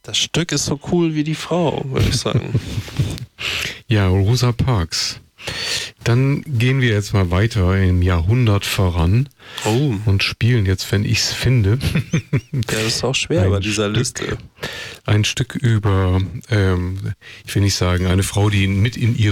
Das Stück ist so cool wie die Frau, würde ich sagen. Ja, Rosa Parks. Dann gehen wir jetzt mal weiter im Jahrhundert voran und spielen jetzt, wenn ich es finde. Ja, das ist auch schwer bei dieser Liste. Ein Stück über, ich will nicht sagen, eine Frau, die mit in ihre